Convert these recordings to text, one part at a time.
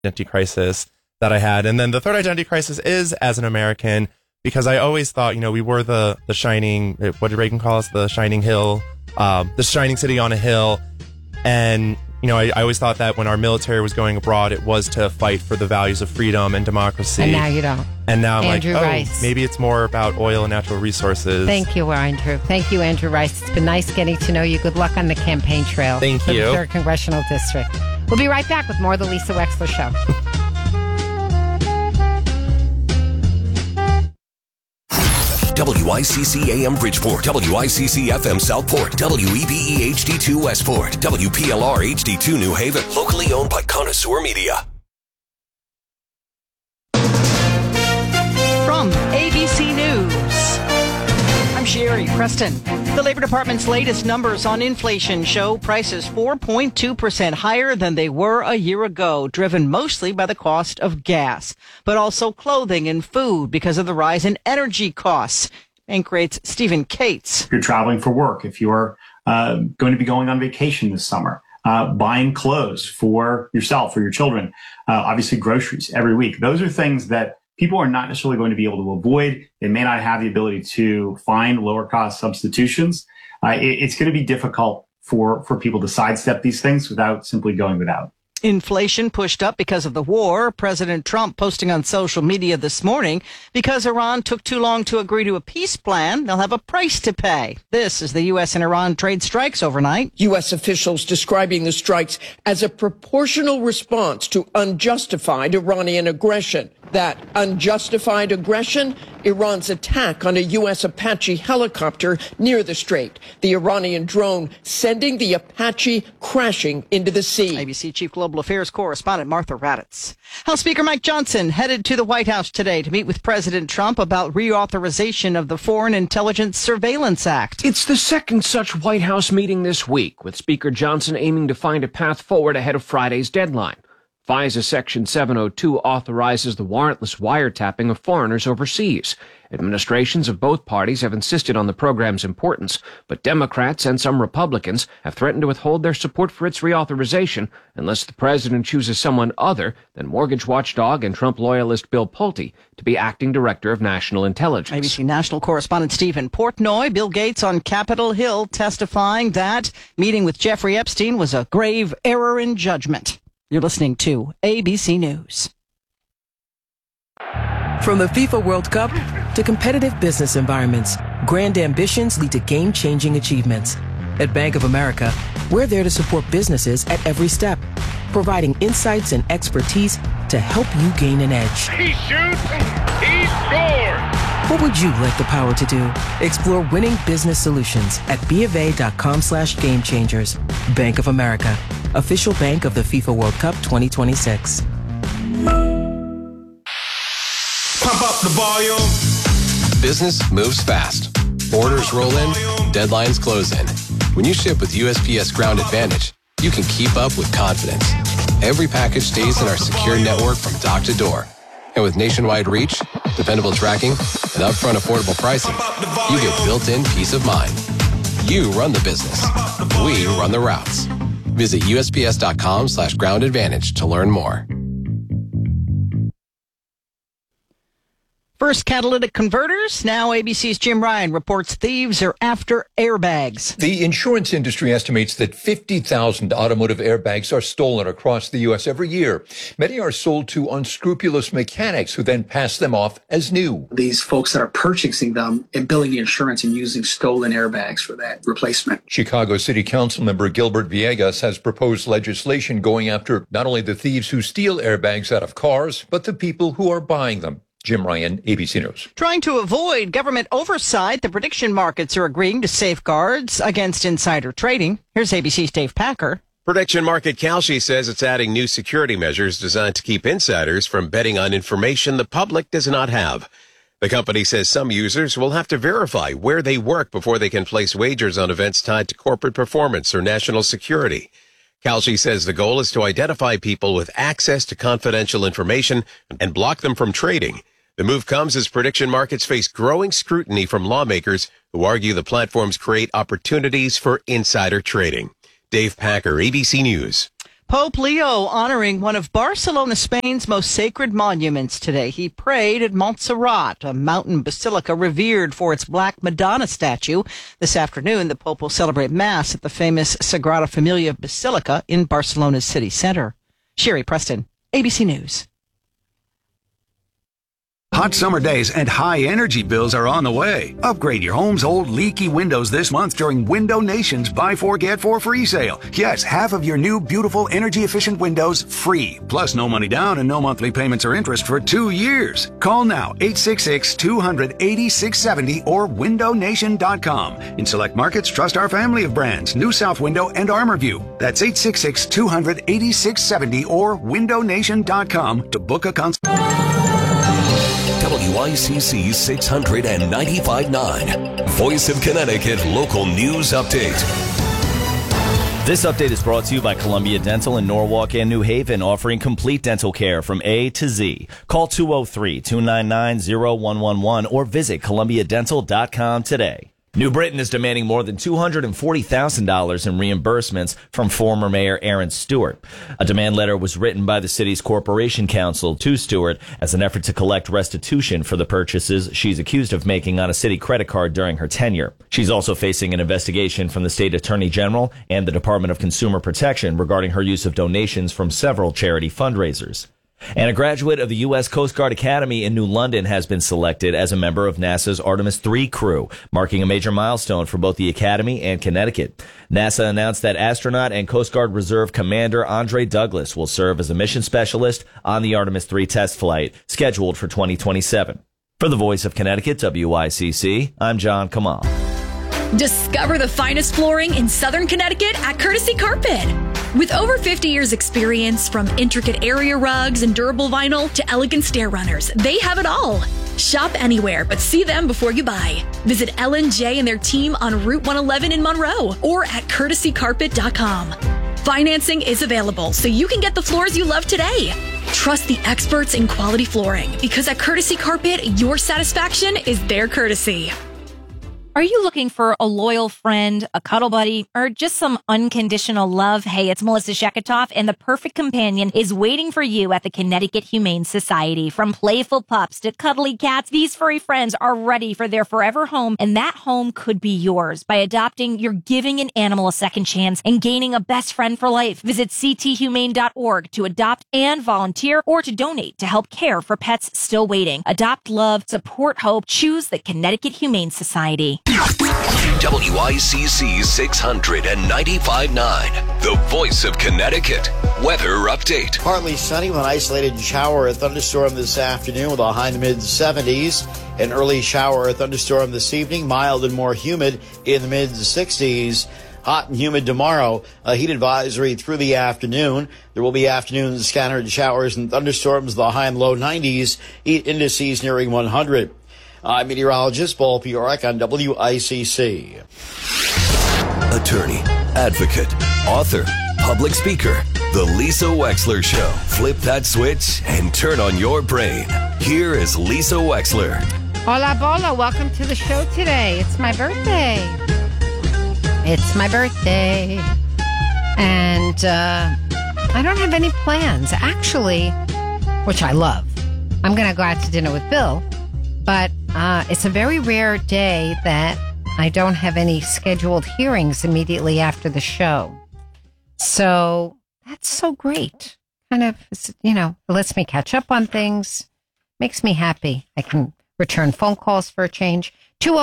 identity crisis that I had. And then the third identity crisis is as an American, because I always thought, we were the shining, what did Reagan call us? The shining hill, the shining city on a hill. And, I always thought that when our military was going abroad, it was to fight for the values of freedom and democracy. And now you don't. And now I'm Andrew Rice. Maybe it's more about oil and natural resources. Thank you, Andrew. Thank you, Andrew Rice. It's been nice getting to know you. Good luck on the campaign trail. Thank you. For the 3rd Congressional District. We'll be right back with more of the Lisa Wexler Show. WICC AM Bridgeport, WICC FM Southport, WEBE HD2 Westport, WPLR HD2 New Haven, locally owned by Connoisseur Media. From ABC News, I'm Sherry Preston. The Labor Department's latest numbers on inflation show prices 4.2% higher than they were a year ago, driven mostly by the cost of gas, but also clothing and food because of the rise in energy costs. Bank rates Stephen Cates. If you're traveling for work, if you're going to be going on vacation this summer, buying clothes for yourself or your children, obviously groceries every week. Those are things that people are not necessarily going to be able to avoid. They may not have the ability to find lower cost substitutions. It's going to be difficult for people to sidestep these things without simply going without. Inflation pushed up because of the war. President Trump posting on social media this morning, because Iran took too long to agree to a peace plan, they'll have a price to pay. This is the U.S. and Iran trade strikes overnight. U.S. officials describing the strikes as a proportional response to unjustified Iranian aggression. That unjustified aggression, Iran's attack on a U.S. Apache helicopter near the strait. The Iranian drone sending the Apache crashing into the sea. ABC Chief Global Affairs Correspondent Martha Raddatz. House Speaker Mike Johnson headed to the White House today to meet with President Trump about reauthorization of the Foreign Intelligence Surveillance Act. It's the second such White House meeting this week, with Speaker Johnson aiming to find a path forward ahead of Friday's deadline. FISA Section 702 authorizes the warrantless wiretapping of foreigners overseas. Administrations of both parties have insisted on the program's importance, but Democrats and some Republicans have threatened to withhold their support for its reauthorization unless the president chooses someone other than mortgage watchdog and Trump loyalist Bill Pulte to be acting director of national intelligence. ABC national correspondent Stephen Portnoy. Bill Gates on Capitol Hill testifying that meeting with Jeffrey Epstein was a grave error in judgment. You're listening to ABC News. From the FIFA World Cup to competitive business environments, grand ambitions lead to game-changing achievements. At Bank of America, we're there to support businesses at every step, providing insights and expertise to help you gain an edge. He shoots, he scores! What would you like the power to do? Explore winning business solutions at BofA.com/gamechangers. Bank of America, official bank of the FIFA World Cup 2026. Pump up the volume. Business moves fast. Orders roll in, deadlines close in. When you ship with USPS Ground Advantage, you can keep up with confidence. Every package stays in our secure network from dock to door. And with nationwide reach, dependable tracking, and upfront affordable pricing, you get built-in peace of mind. You run the business. We run the routes. Visit USPS.com/Ground Advantage to learn more. First catalytic converters. Now ABC's Jim Ryan reports thieves are after airbags. The insurance industry estimates that 50,000 automotive airbags are stolen across the U.S. every year. Many are sold to unscrupulous mechanics who then pass them off as new. These folks that are purchasing them and billing the insurance and using stolen airbags for that replacement. Chicago City Council member Gilbert Villegas has proposed legislation going after not only the thieves who steal airbags out of cars, but the people who are buying them. Jim Ryan, ABC News. Trying to avoid government oversight, the prediction markets are agreeing to safeguards against insider trading. Here's ABC's Dave Packer. Prediction market Kalshi says it's adding new security measures designed to keep insiders from betting on information the public does not have. The company says some users will have to verify where they work before they can place wagers on events tied to corporate performance or national security. Kalshi says the goal is to identify people with access to confidential information and block them from trading. The move comes as prediction markets face growing scrutiny from lawmakers who argue the platforms create opportunities for insider trading. Dave Packer, ABC News. Pope Leo honoring one of Barcelona, Spain's most sacred monuments today. He prayed at Montserrat, a mountain basilica revered for its Black Madonna statue. This afternoon, the Pope will celebrate Mass at the famous Sagrada Familia Basilica in Barcelona's city center. Sherry Preston, ABC News. Hot summer days and high energy bills are on the way. Upgrade your home's old leaky windows this month during Window Nation's Buy 4 Get 4 free sale. Yes, half of your new beautiful energy efficient windows free. Plus no money down and no monthly payments or interest for 2 years. Call now 866-200-8670 or windownation.com. In select markets, trust our family of brands, New South Window and ArmorView. That's 866-200-8670 or windownation.com to book a consult. WICC 695.9, Voice of Connecticut Local News Update. This update is brought to you by Columbia Dental in Norwalk and New Haven, offering complete dental care from A to Z. Call 203-299-0111 or visit columbiadental.com today. New Britain is demanding more than $240,000 in reimbursements from former Mayor Aaron Stewart. A demand letter was written by the city's Corporation Council to Stewart as an effort to collect restitution for the purchases she's accused of making on a city credit card during her tenure. She's also facing an investigation from the State Attorney General and the Department of Consumer Protection regarding her use of donations from several charity fundraisers. And a graduate of the U.S. Coast Guard Academy in New London has been selected as a member of NASA's Artemis III crew, marking a major milestone for both the Academy and Connecticut. NASA announced that astronaut and Coast Guard Reserve Commander Andre Douglas will serve as a mission specialist on the Artemis III test flight, scheduled for 2027. For the Voice of Connecticut, WICC, I'm John Kamal. Discover the finest flooring in Southern Connecticut at Courtesy Carpet. With over 50 years experience, from intricate area rugs and durable vinyl to elegant stair runners, they have it all. Shop anywhere, but see them before you buy. Visit L&J and their team on Route 111 in Monroe or at courtesycarpet.com. Financing is available, so you can get the floors you love today. Trust the experts in quality flooring, because at Courtesy Carpet, your satisfaction is their courtesy. Are you looking for a loyal friend, a cuddle buddy, or just some unconditional love? Hey, it's Melissa Sheketoff, and the perfect companion is waiting for you at the Connecticut Humane Society. From playful pups to cuddly cats, these furry friends are ready for their forever home, and that home could be yours. By adopting, you're giving an animal a second chance and gaining a best friend for life. Visit cthumane.org to adopt and volunteer, or to donate to help care for pets still waiting. Adopt, love, support hope. Choose the Connecticut Humane Society. WICC 695.9, the Voice of Connecticut. Weather update. Partly sunny with an isolated shower or thunderstorm this afternoon with a high in the mid-70s. An early shower or thunderstorm this evening, mild and more humid in the mid-60s. Hot and humid tomorrow. A heat advisory through the afternoon. There will be afternoon scattered showers and thunderstorms, the high and low 90s. Heat indices nearing 100. I'm meteorologist Paul Piorek on WICC. Attorney, advocate, author, public speaker. The Lisa Wexler Show. Flip that switch and turn on your brain. Here is Lisa Wexler. Hola, bola. Welcome to the show today. It's my birthday. It's my birthday. And I don't have any plans, actually, which I love. I'm going to go out to dinner with Bill. But it's a very rare day that I don't have any scheduled hearings immediately after the show. So that's so great. Kind of, it lets me catch up on things, makes me happy. I can return phone calls for a change.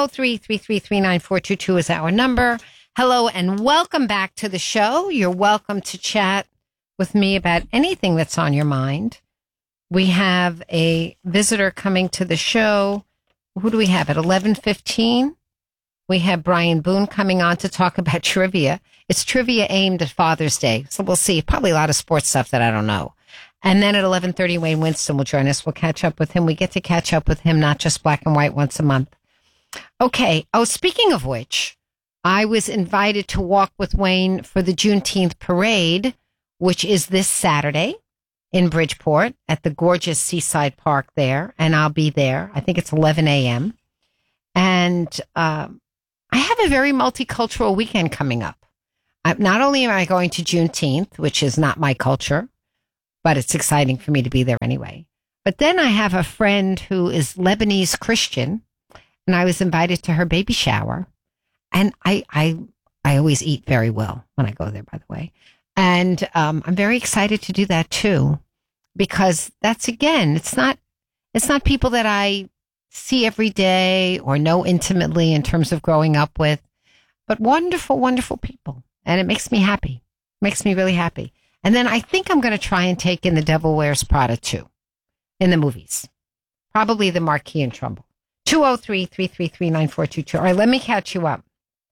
203-333-9422 is our number. Hello and welcome back to the show. You're welcome to chat with me about anything that's on your mind. We have a visitor coming to the show. Who do we have at 11:15? We have Brian Boone coming on to talk about trivia. It's trivia aimed at Father's Day. So we'll see. Probably a lot of sports stuff that I don't know. And then at 11:30, Wayne Winston will join us. We'll catch up with him. We get to catch up with him, not just black and white once a month. Okay. Oh, speaking of which, I was invited to walk with Wayne for the Juneteenth parade, which is this Saturday in Bridgeport at the gorgeous Seaside Park there, and I'll be there. I think it's 11 a.m. And I have a very multicultural weekend coming up. Not only am I going to Juneteenth, which is not my culture, but it's exciting for me to be there anyway. But then I have a friend who is Lebanese Christian, and I was invited to her baby shower. And I always eat very well when I go there, by the way. And I'm very excited to do that too, because that's, again, it's not people that I see every day or know intimately in terms of growing up with, but wonderful, wonderful people. And it makes me happy. Makes me really happy. And then I think I'm going to try and take in The Devil Wears Prada 2 in the movies. Probably the Marquis and Trumbull. 203-333-9422. All right, let me catch you up.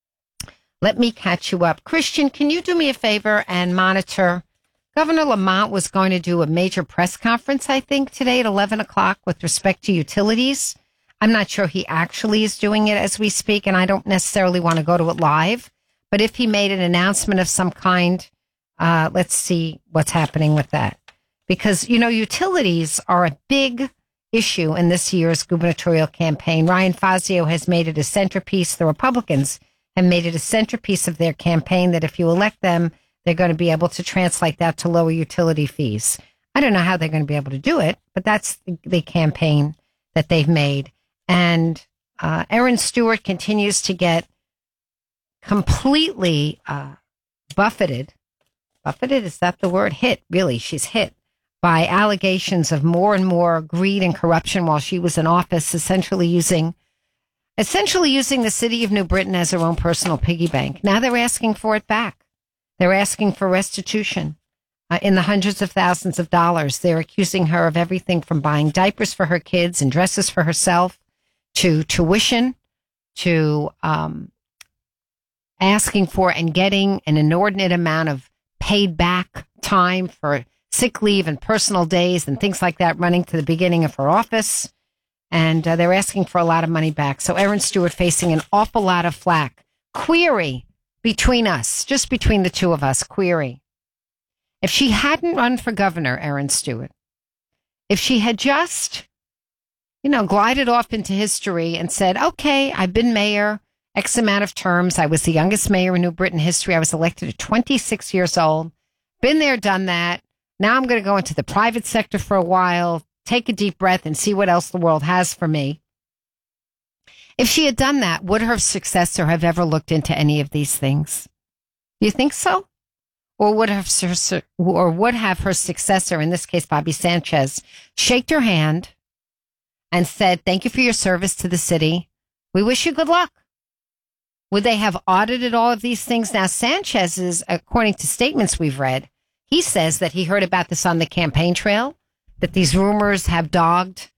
Christian, can you do me a favor and monitor? Governor Lamont was going to do a major press conference, I think, today at 11 o'clock with respect to utilities. I'm not sure he actually is doing it as we speak, and I don't necessarily want to go to it live. But if he made an announcement of some kind, let's see what's happening with that. Because, utilities are a big issue in this year's gubernatorial campaign. Ryan Fazio has made it a centerpiece. The Republicans have made it a centerpiece of their campaign that if you elect them, they're going to be able to translate that to lower utility fees. I don't know how they're going to be able to do it, but that's the campaign that they've made. And Erin Stewart continues to get completely buffeted. Buffeted, is that the word? Hit, really. She's hit by allegations of more and more greed and corruption while she was in office, essentially using the city of New Britain as her own personal piggy bank. Now they're asking for it back. They're asking for restitution in the hundreds of thousands of dollars. They're accusing her of everything from buying diapers for her kids and dresses for herself to tuition to asking for and getting an inordinate amount of paid back time for sick leave and personal days and things like that running to the beginning of her office. And they're asking for a lot of money back. So Erin Stewart facing an awful lot of flack. Query between us, just between the two of us, query. If she hadn't run for governor, Erin Stewart, if she had just, glided off into history and said, okay, I've been mayor X amount of terms. I was the youngest mayor in New Britain history. I was elected at 26 years old. Been there, done that. Now I'm going to go into the private sector for a while, take a deep breath and see what else the world has for me. If she had done that, would her successor have ever looked into any of these things? Do you think so? Or would have her successor, in this case, Bobby Sanchez, shaked her hand and said, thank you for your service to the city. We wish you good luck. Would they have audited all of these things? Now, Sanchez is, according to statements we've read, he says that he heard about this on the campaign trail, that these rumors have dogged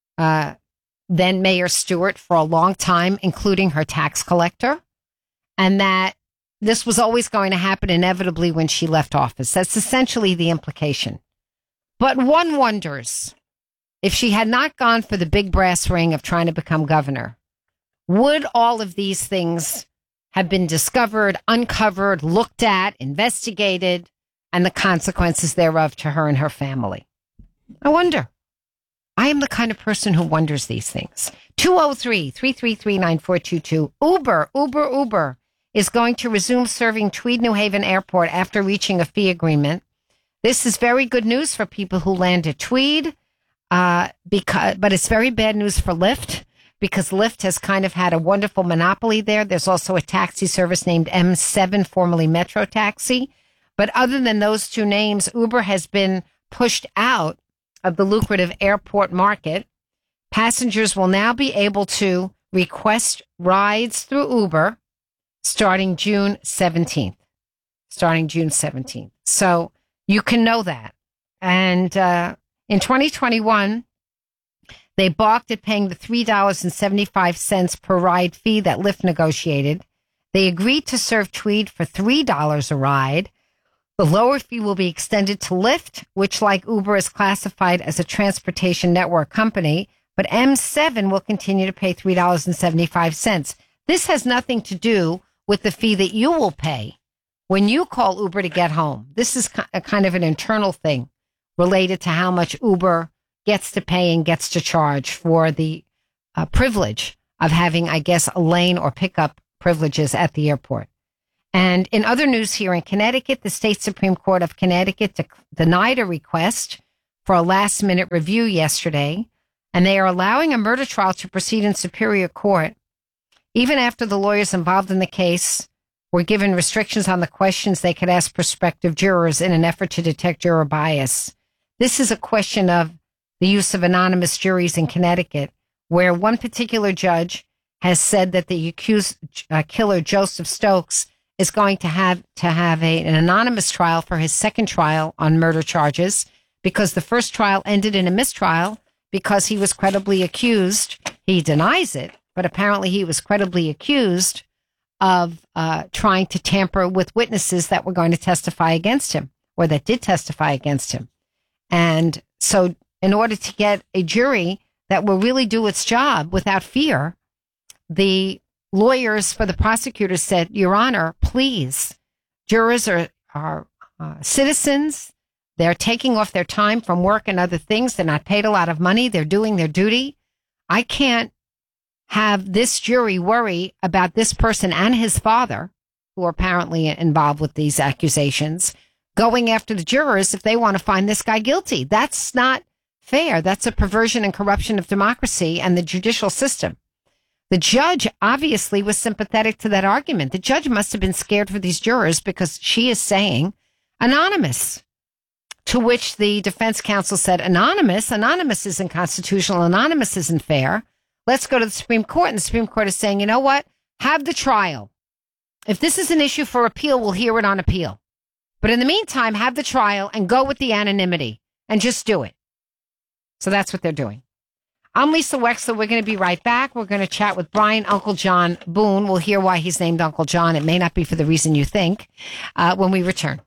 then Mayor Stewart for a long time, including her tax collector, and that this was always going to happen inevitably when she left office. That's essentially the implication. But one wonders, if she had not gone for the big brass ring of trying to become governor, would all of these things have been discovered, uncovered, looked at, investigated, and the consequences thereof to her and her family? I wonder. I am the kind of person who wonders these things. 203-333-9422. Uber is going to resume serving Tweed New Haven Airport after reaching a fee agreement. This is very good news for people who land at Tweed, but it's very bad news for Lyft, because Lyft has kind of had a wonderful monopoly there. There's also a taxi service named M7, formerly Metro Taxi. But other than those two names, Uber has been pushed out of the lucrative airport market. Passengers will now be able to request rides through Uber starting June 17th. So you can know that. And in 2021, they balked at paying the $3.75 per ride fee that Lyft negotiated. They agreed to serve Tweed for $3 a ride. The lower fee will be extended to Lyft, which, like Uber, is classified as a transportation network company, but M7 will continue to pay $3.75. This has nothing to do with the fee that you will pay when you call Uber to get home. This is a kind of an internal thing related to how much Uber gets to pay and gets to charge for the privilege of having, I guess, a lane or pickup privileges at the airport. And in other news here in Connecticut, the state Supreme Court of Connecticut denied a request for a last-minute review yesterday, and they are allowing a murder trial to proceed in Superior Court, even after the lawyers involved in the case were given restrictions on the questions they could ask prospective jurors in an effort to detect juror bias. This is a question of the use of anonymous juries in Connecticut, where one particular judge has said that the accused killer, Joseph Stokes, is going to have an anonymous trial for his second trial on murder charges, because the first trial ended in a mistrial because he was credibly accused. He denies it, but apparently he was credibly accused of trying to tamper with witnesses that were going to testify against him, or that did testify against him. And so in order to get a jury that will really do its job without fear, the lawyers for the prosecutors said, Your Honor, please, jurors are citizens. They're taking off their time from work and other things. They're not paid a lot of money. They're doing their duty. I can't have this jury worry about this person and his father, who are apparently involved with these accusations, going after the jurors if they want to find this guy guilty. That's not fair. That's a perversion and corruption of democracy and the judicial system. The judge obviously was sympathetic to that argument. The judge must have been scared for these jurors because she is saying anonymous, to which the defense counsel said, anonymous isn't constitutional. Anonymous isn't fair. Let's go to the Supreme Court. And the Supreme Court is saying, you know what? Have the trial. If this is an issue for appeal, we'll hear it on appeal. But in the meantime, have the trial and go with the anonymity and just do it. So that's what they're doing. I'm Lisa Wexler. We're going to be right back. We're going to chat with Brian Uncle John Boone. We'll hear why he's named Uncle John. It may not be for the reason you think when we return.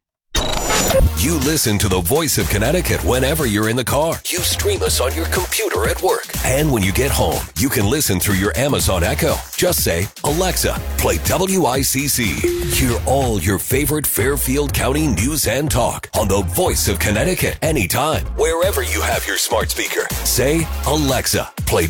You listen to the voice of Connecticut whenever you're in the car. You stream us on your computer at work. And when you get home, you can listen through your Amazon Echo. Just say, Alexa, play WICC. Hear all your favorite Fairfield County news and talk on the voice of Connecticut anytime, wherever you have your smart speaker. Say, Alexa, play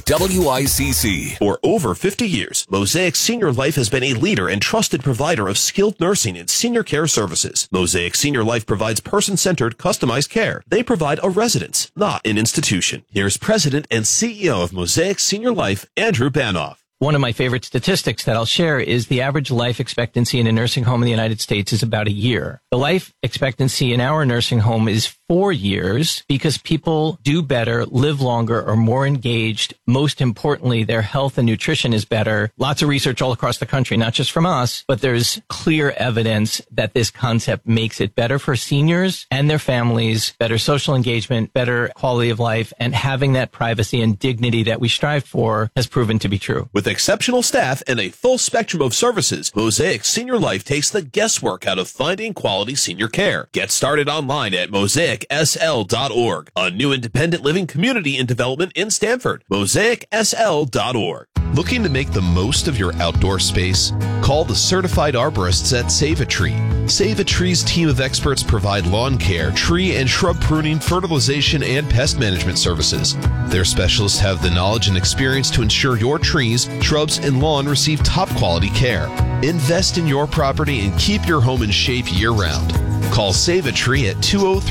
WICC. For over 50 years, Mosaic Senior Life has been a leader and trusted provider of skilled nursing and senior care services. Mosaic Senior Life provides person-centered, customized care. They provide a residence, not an institution. Here's President and CEO of Mosaic Senior Life, Andrew Banoff. One of my favorite statistics that I'll share is the average life expectancy in a nursing home in the United States is about a year. The life expectancy in our nursing home is 4 years because people do better, live longer, are more engaged. Most importantly, their health and nutrition is better. Lots of research all across the country, not just from us, but there's clear evidence that this concept makes it better for seniors and their families, better social engagement, better quality of life, and having that privacy and dignity that we strive for has proven to be true. With exceptional staff and a full spectrum of services, Mosaic Senior Life takes the guesswork out of finding quality senior care. Get started online at MosaicSL.org, a new independent living community in development in Stamford. MosaicSL.org. Looking to make the most of your outdoor space? Call the certified arborists at Save a Tree. Save a Tree's team of experts provide lawn care, tree and shrub pruning, fertilization, and pest management services. Their specialists have the knowledge and experience to ensure your trees, shrubs, and lawn receive top quality care. Invest in your property and keep your home in shape year-round. Call Save a Tree at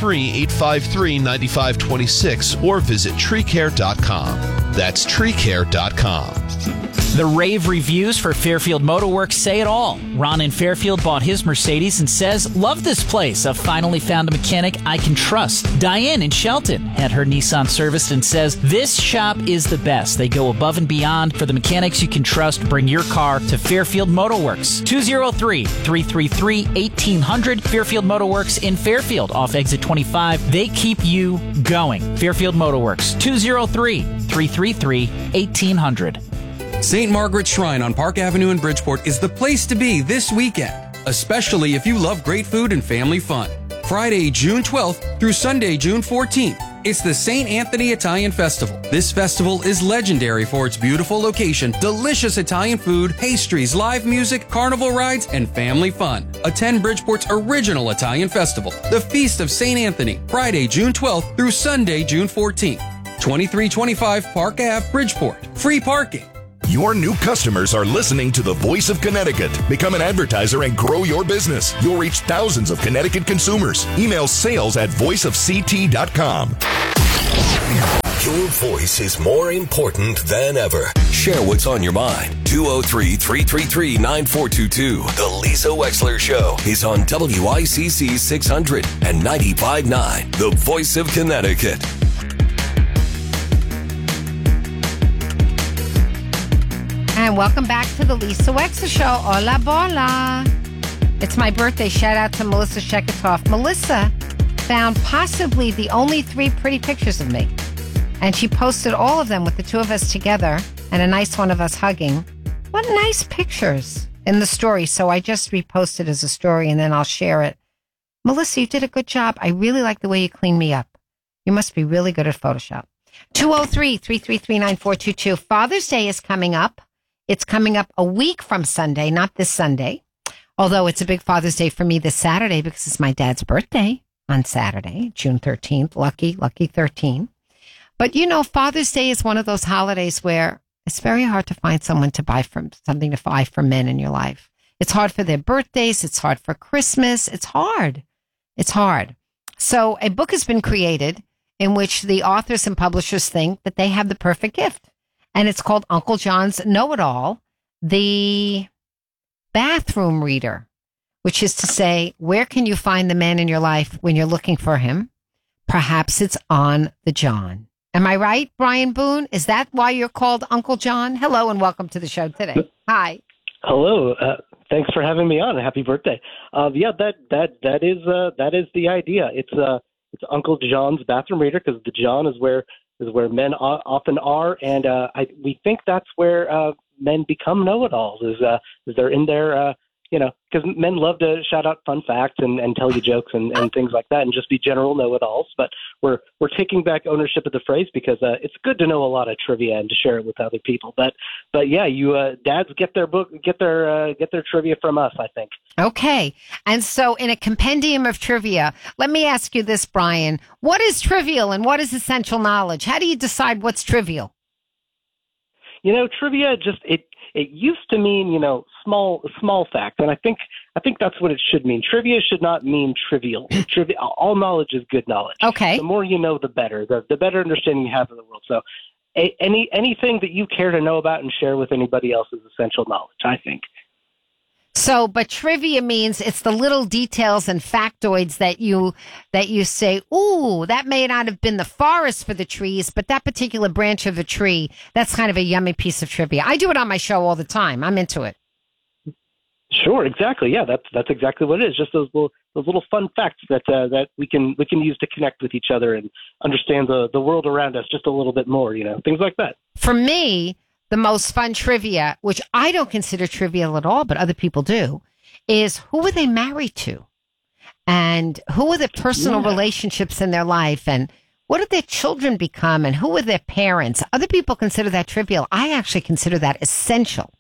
203-853-9526 or visit treecare.com. That's treecare.com. The rave reviews for Fairfield Motorworks say it all. Ron in Fairfield bought his Mercedes and says, love this place. I've finally found a mechanic I can trust. Diane in Shelton had her Nissan serviced and says, this shop is the best. They go above and beyond for the mechanics you can trust. Bring your car to Fairfield Motorworks. 203-333-1800. Fairfield Motorworks in Fairfield off exit 25. They keep you going. Fairfield Motorworks. 203-333-1800. St. Margaret's Shrine on Park Avenue in Bridgeport is the place to be this weekend, especially if you love great food and family fun. Friday, June 12th through Sunday, June 14th. It's the St. Anthony Italian Festival. This festival is legendary for its beautiful location, delicious Italian food, pastries, live music, carnival rides, and family fun. Attend Bridgeport's original Italian festival, the Feast of St. Anthony, Friday, June 12th through Sunday, June 14th. 2325 Park Ave, Bridgeport. Free parking. Your new customers are listening to the Voice of Connecticut. Become an advertiser and grow your business. You'll reach thousands of Connecticut consumers. Email sales@voiceofct.com. Your voice is more important than ever. Share what's on your mind. 203-333-9422. The Lisa Wexler Show is on WICC 600 and 95.9, the Voice of Connecticut. And welcome back to the Lisa Wexler Show. Hola, bola. It's my birthday. Shout out to Melissa Sheketoff. Melissa found possibly the only 3 pretty pictures of me. And she posted all of them with the 2 of us together and a nice one of us hugging. What nice pictures in the story. So I just reposted as a story and then I'll share it. Melissa, you did a good job. I really like the way you cleaned me up. You must be really good at Photoshop. 203-333-9422. Father's Day is coming up. It's coming up a week from Sunday, not this Sunday. Although it's a big Father's Day for me this Saturday because it's my dad's birthday on Saturday, June 13th. Lucky 13. But, you know, Father's Day is one of those holidays where it's very hard to find something to buy for men in your life. It's hard for their birthdays. It's hard for Christmas. It's hard. So a book has been created in which the authors and publishers think that they have the perfect gift. And it's called Uncle John's Know-It-All, the bathroom reader, which is to say, where can you find the man in your life when you're looking for him? Perhaps it's on the John. Am I right, Brian Boone? Is that why you're called Uncle John? Hello and welcome to the show today. Hi. Hello. Thanks for having me on. Happy birthday. That is the idea. It's Uncle John's bathroom reader because the John is where men often are, and we think that's where men become know-it-alls. Is they're in there. Because men love to shout out fun facts and tell you jokes and things like that and just be general know-it-alls. But we're taking back ownership of the phrase because it's good to know a lot of trivia and to share it with other people. But yeah, you dads get their trivia from us, I think. Okay. And so in a compendium of trivia, let me ask you this, Brian. What is trivial and what is essential knowledge? How do you decide what's trivial? Trivia it used to mean, small facts, and I think that's what it should mean. Trivia should not mean trivial. Trivia, all knowledge is good knowledge. Okay. The more you know, the better. The better understanding you have of the world. So, anything that you care to know about and share with anybody else is essential knowledge, I think. So, but trivia means it's the little details and factoids that you say, ooh, that may not have been the forest for the trees, but that particular branch of a tree, that's kind of a yummy piece of trivia. I do it on my show all the time. I'm into it. Sure, exactly. Yeah, that's exactly what it is. Just those little fun facts that we can use to connect with each other and understand the world around us just a little bit more. Things like that. For me, the most fun trivia, which I don't consider trivial at all, but other people do, is who were they married to? And who were the personal relationships in their life? And what did their children become? And who were their parents? Other people consider that trivial. I actually consider that essential.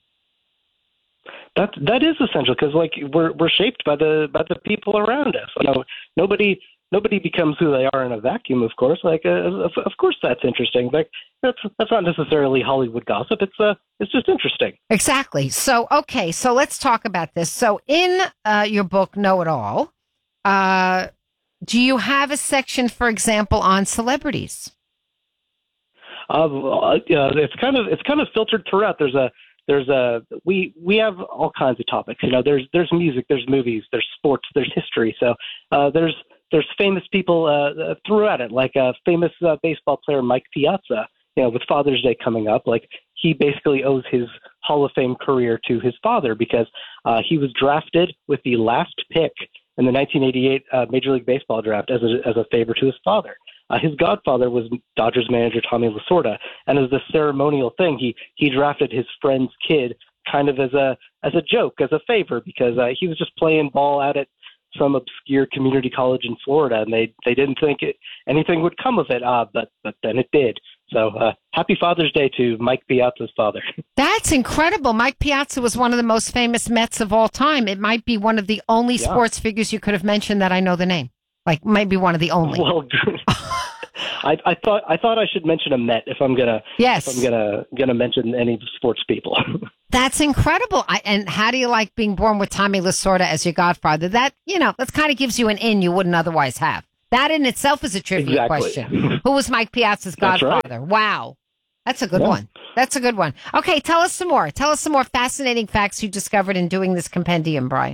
That is essential because we're shaped by the people around us. Nobody becomes who they are in a vacuum, of course. Of course, that's interesting. That's not necessarily Hollywood gossip. It's just interesting. Exactly. So, okay. So let's talk about this. So in your book, Know-It-All, do you have a section, for example, on celebrities? It's kind of filtered throughout. We have all kinds of topics. There's music, there's movies, there's sports, there's history. So there's famous people throughout it, like a famous baseball player, Mike Piazza. With Father's Day coming up, he basically owes his Hall of Fame career to his father because he was drafted with the last pick in the 1988 Major League Baseball draft as a favor to his father. His godfather was Dodgers manager Tommy Lasorda, and as the ceremonial thing, he drafted his friend's kid kind of as a joke, as a favor, because he was just playing ball out at some obscure community college in Florida, and they didn't think anything would come of it, but then it did. So happy Father's Day to Mike Piazza's father. That's incredible. Mike Piazza was one of the most famous Mets of all time. It might be one of the only sports figures you could have mentioned that I know the name. Maybe one of the only. Well, I thought I should mention a Met if I'm gonna mention any sports people. That's incredible. And how do you like being born with Tommy Lasorda as your godfather? That kind of gives you an in you wouldn't otherwise have. That in itself is a trivia question. Who was Mike Piazza's godfather? Right. Wow. That's a good one. That's a good one. Okay, tell us some more. Tell us some more fascinating facts you discovered in doing this compendium, Brian.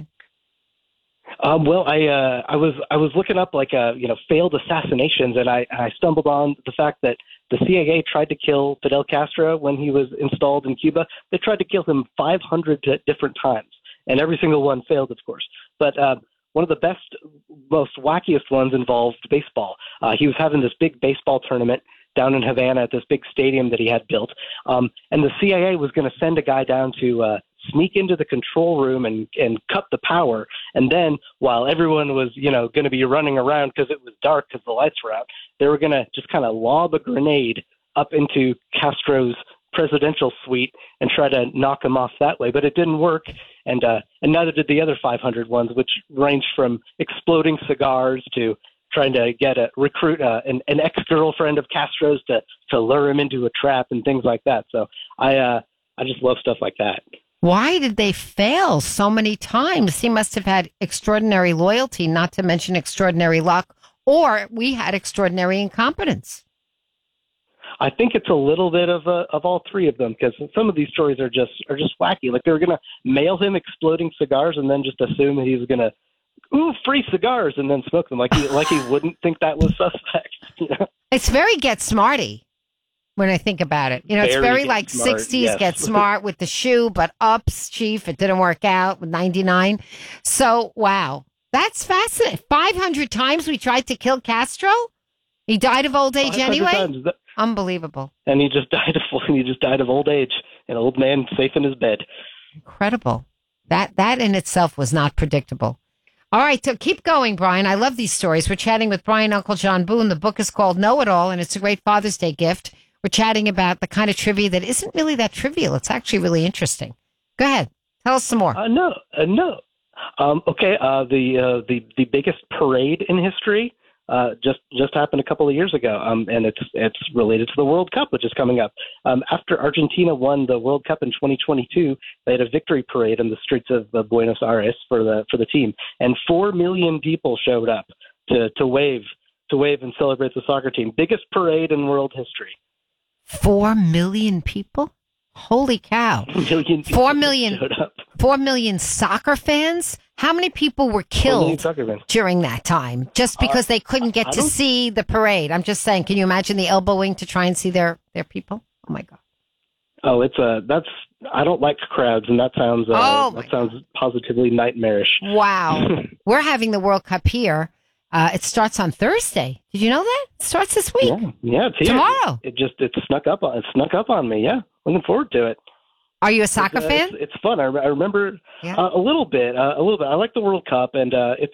Well, I was looking up failed assassinations, and I stumbled on the fact that the CIA tried to kill Fidel Castro when he was installed in Cuba. They tried to kill him 500 different times, and every single one failed, of course. But one of the best, most wackiest ones involved baseball. He was having this big baseball tournament down in Havana at this big stadium that he had built, and the CIA was going to send a guy down to sneak into the control room and cut the power. And then while everyone was, going to be running around because it was dark because the lights were out, they were going to just kind of lob a grenade up into Castro's presidential suite and try to knock him off that way. But it didn't work. And neither did the other 500 ones, which ranged from exploding cigars to trying to recruit an ex-girlfriend of Castro's to lure him into a trap and things like that. So I just love stuff like that. Why did they fail so many times? He must have had extraordinary loyalty, not to mention extraordinary luck, or we had extraordinary incompetence. I think it's a little bit of all three of them, because some of these stories are just wacky. Like they were going to mail him exploding cigars and then just assume that he was going to free cigars and then smoke them like he wouldn't think that was suspect. It's very Get Smarty. When I think about it, it's very like smart, 60s, yes. Get Smart with the shoe, but ups, chief, it didn't work out with 99. So, wow, that's fascinating. 500 times we tried to kill Castro. He died of old age anyway. Unbelievable. And he just died of old age, an old man safe in his bed. Incredible. That in itself was not predictable. All right, so keep going, Brian. I love these stories. We're chatting with Brian Uncle John Boone. The book is called Know It All, and it's a great Father's Day gift. We're chatting about the kind of trivia that isn't really that trivial. It's actually really interesting. Go ahead. Tell us some more. No. Okay. The biggest parade in history just happened a couple of years ago, and it's related to the World Cup, which is coming up. After Argentina won the World Cup in 2022, they had a victory parade in the streets of Buenos Aires for the team, and 4 million people showed up to wave and celebrate the soccer team. Biggest parade in world history. 4 million people? Holy cow. 4 million soccer fans? How many people were killed during that time just because they couldn't get to see the parade? I'm just saying, can you imagine the elbowing to try and see their people? Oh my God. Oh, I don't like crowds, and that sounds positively nightmarish. Wow. We're having the World Cup here. It starts on Thursday. Did you know that? It starts this week. Yeah, it's here. Tomorrow. It snuck up on me. Yeah, looking forward to it. Are you a soccer fan? It's fun. I remember a little bit. I like the World Cup, and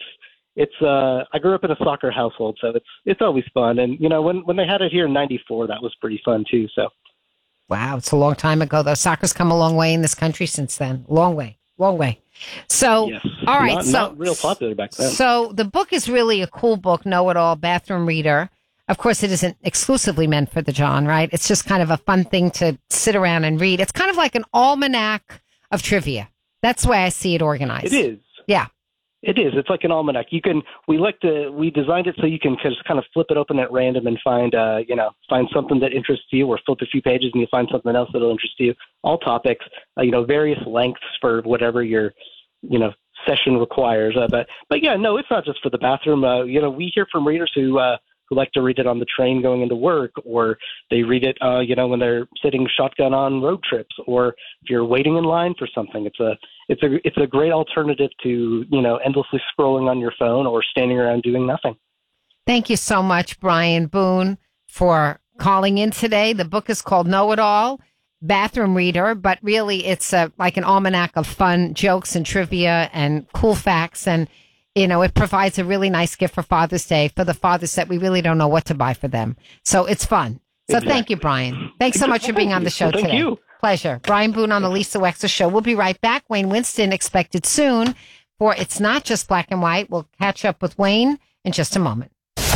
I grew up in a soccer household, so it's always fun. And when they had it here in '94, that was pretty fun too. So. Wow, it's a long time ago, though. Soccer's come a long way in this country since then. Long way. So, yes. All right. Not real popular back then. So the book is really a cool book, Know It All, bathroom reader. Of course, it isn't exclusively meant for the John, right? It's just kind of a fun thing to sit around and read. It's kind of like an almanac of trivia. That's the way I see it organized. It is. Yeah. It is. It's like an almanac. We designed it so you can just kind of flip it open at random and find something that interests you, or flip a few pages and you find something else that'll interest you. All topics, various lengths for whatever your, session requires. But yeah, no, it's not just for the bathroom. We hear from readers who like to read it on the train going into work, or they read it, when they're sitting shotgun on road trips, or if you're waiting in line for something. It's a great alternative to, endlessly scrolling on your phone or standing around doing nothing. Thank you so much, Brian Boone, for calling in today. The book is called Know It All, bathroom reader, but really it's like an almanac of fun jokes and trivia and cool facts. And it provides a really nice gift for Father's Day for the fathers that we really don't know what to buy for them. So it's fun. So Thank you, Brian. Thanks so much for being on the show today. Thank you. Pleasure. Brian Boone on the Lisa Wexler Show. We'll be right back. Wayne Winston expected soon for It's Not Just Black and White. We'll catch up with Wayne in just a moment.